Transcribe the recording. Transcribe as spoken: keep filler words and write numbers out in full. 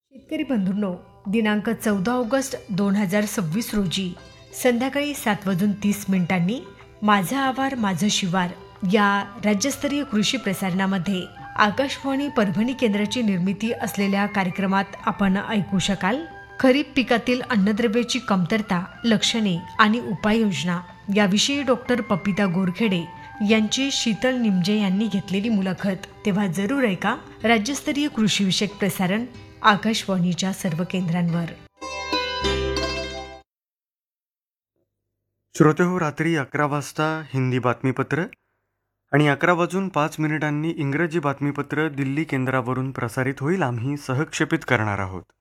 शेतकरी बंधूंनो, दिनांक चौदा ऑगस्ट दोन हजार सव्वीस रोजी संध्याकाळी सात वाजून तीस मिनिटांनी माझा आवार माझं शिवार या राज्यस्तरीय कृषी प्रसारणामध्ये आकाशवाणी परभणी केंद्राची निर्मिती असलेल्या कार्यक्रमात आपण ऐकू शकाल. खरीप पिकातील अन्नद्रव्याची कमतरता, लक्षणे आणि उपाययोजना याविषयी डॉक्टर पपिता गोरखेडे यांची शीतल निमजे यांनी घेतलेली मुलाखत. तेव्हा जरूर ऐका राज्यस्तरीय कृषी विषयक प्रसारण आकाशवाणीच्या सर्व केंद्रांवर. श्रोते हो, रात्री अकरा वाजता हिंदी बातमीपत्र आणि अकरा वाजून पाच मिनिटांनी इंग्रजी बातमीपत्र दिल्ली केंद्रावरून प्रसारित होईल. आम्ही सहक्षेपित करणार आहोत.